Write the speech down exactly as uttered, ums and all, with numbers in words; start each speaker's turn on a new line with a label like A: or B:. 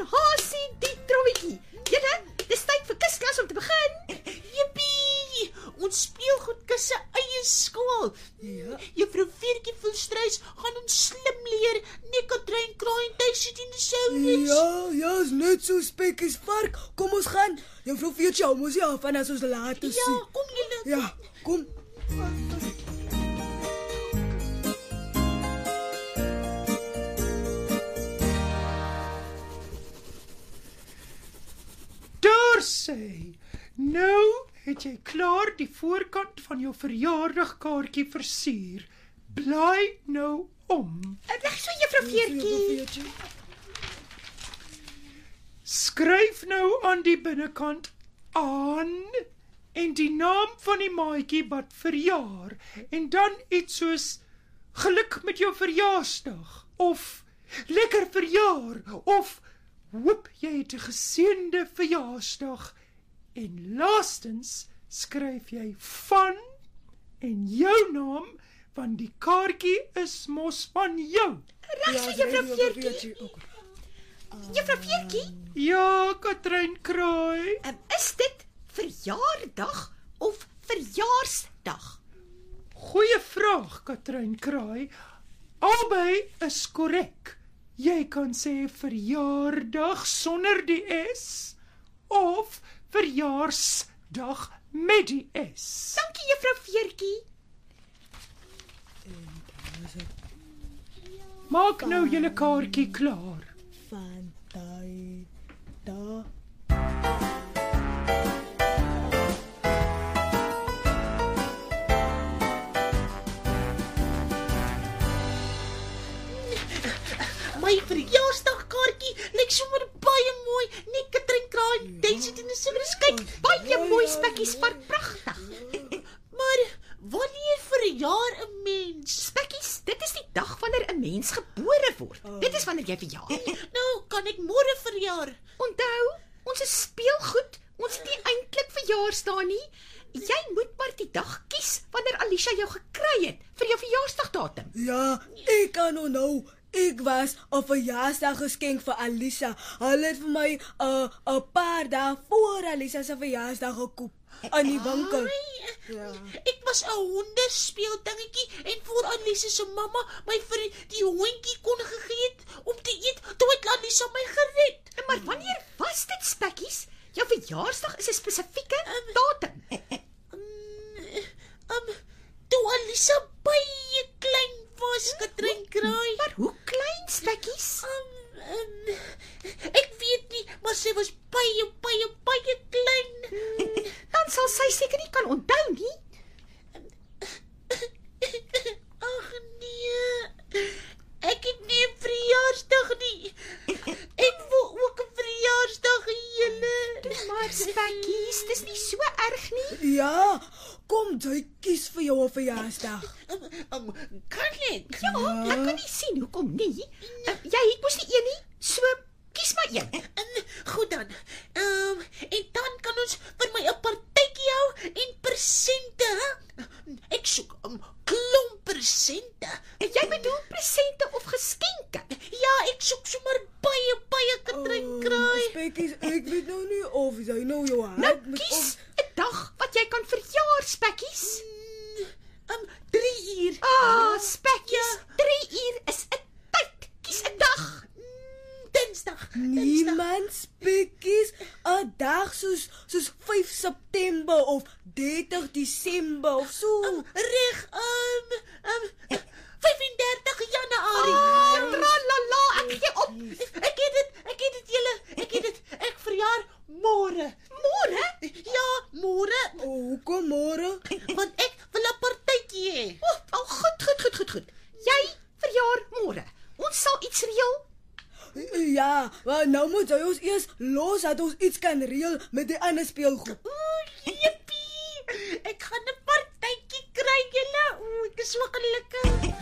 A: gaan hasie die trommetjie. Julle, dis tyd vir kusklas om te begin.
B: Jippie! Ons speelgoedkus se eie skool.
C: Ja.
B: Juffrou Veertjie Volstruis gaan ons slim leer. Nee, Katrein Kraai en Tuisie Dinosaurus.
C: Ja, ja, is net so spekkies vark. Kom ons gaan. Juffrou Veertjie, hou mos nie af en as ons later
B: Ja,
C: sien.
B: kom julle.
C: Ja, kom.
D: Daar sê, nou het jy klaar die voorkant van jou verjaardagkaartjie versier. Blaai nou om.
A: Reg so, juffrou Veertjie.
D: Skryf nou aan die binnekant aan en die naam van die maatjie wat verjaar en dan iets soos geluk met jou verjaarsdag of lekker verjaar of hoop jy het 'n geseënde verjaarsdag en laastens skryf jy van en jou naam want die kaartjie is mos van jou.
A: Reg so, juffrou Veertjie. Juffrou Veertjie,
D: Ja, Katrein Kraai.
A: um, is dit verjaardag of verjaarsdag?
D: Goeie vraag, Katrein Kraai. Albei is korrek. Jy kan sê verjaardag sonder die S of verjaarsdag met die S.
A: Dankie, juffrou Veertjie.
D: Maak nou julle kaartjie klaar.
C: Van tyd da.
B: My verjaarsdagkaartjie lyk sommer baie mooi. Nee, Katrein Kraai en Tuisie Dinosaurus. Kyk,
A: Baie mooi spekkies, maar pragtig.
B: maar wanneer verjaar 'n mens?
A: Spekkies, dit is die dag wanneer 'n mens gebore word. Dit is wanneer jy verjaar.
B: Nou, kan ek môre verjaar?
A: Onthou, ons is speelgoed. Ons het nie eintlik verjaarsdae nie. Jy moet maar die dag kies wanneer Alicia jou gekry het vir jou verjaarsdagdatum.
C: Ja, ek kan onthou. Ek was 'n verjaarsdaggeskenk vir Alisa. Hulle het vir my 'n uh, 'n paar dae voor Alisa se verjaarsdag gekoop aan die winkel.
B: Ja. Ek was 'n hondespeeldingetjie en voor Alisa se mamma my vir die hondjie kon gegee het om te eet, toe het Alisa my gered.
A: Maar wanneer was dit, spekkies? Jou verjaarsdag is 'n spesifieke datum.
B: Um, toe Alisa baie klein was, Katrein Kraai.
A: Maar hoe klein, spekkies?
B: Um, um, ek weet nie, maar sy was baie, baie, baie klein.
A: Dan sal sy seker nie kan onthou nie.
B: Ag nee, ek het nie 'n verjaarsdag nie. Ek wil ook 'n verjaarsdag hê, julle.
A: Maar spekkies, dis nie so erg nie.
C: Ja, kom jy kies vir jou 'n verjaarsdag.
B: Um, um, kan ek?
A: Ja, ek kan nie sien hoekom nie. Uh, jy het mos nie een nie, so kies maar een.
B: Um, goed dan. Um, en dan kan ons vir my 'n partytjie hou en persente. Ek soek 'n um, klomp persente.
A: En jy bedoel presente of geskenke?
B: Ja, ek soek sommer baie, baie Katrein Kraai.
C: Spekkies, ek weet nou nie of jy nou jou
A: Nou
C: hart met
A: kies 'n dag wat jy kan verjaar, spekkies.
B: Um, drie uur.
A: Ah, spekkies, drie uur is 'n tyd. Kies 'n dag.
B: Dinsdag. Dinsdag.
C: niemand spekkies 'n dag soos soos vyf September of dertig Desember of so.
B: Um, reg, um, um, vyf en dertig Januarie.
A: Ah, tralala, ek gee op.
B: Ek het dit, ek het dit julle, ek het dit, ek verjaar môre.
A: Môre?
B: Ja, môre,
C: Oh, hoekom môre?
B: want ek wil 'n partytjie hê.
A: Oh, oh, goed, goed, goed, goed, goed. Jy verjaar môre. Ons sal iets reël.
C: Ja, maar nou moet jy ons eers los dat ons iets kan reël met die ander speelgoed.
B: Ooh, jippie. Ek gaan 'n partytjie kry julle. Ooh, ek is so gelukkig.